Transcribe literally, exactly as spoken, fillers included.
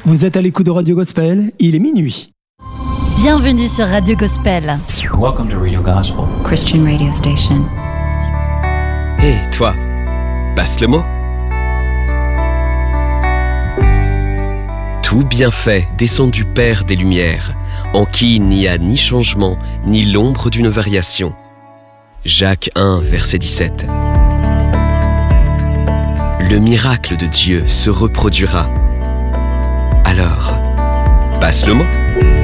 Vous êtes à l'écoute de Radio Gospel, il est minuit. Bienvenue sur Radio Gospel. Welcome to Radio Gospel, Christian radio station. Hé, hey, toi, passe le mot. Tout bienfait descend du Père des Lumières, en qui il n'y a ni changement, ni l'ombre d'une variation. Jacques un, verset dix-sept. Le miracle de Dieu se reproduira. Alors, passe le mot.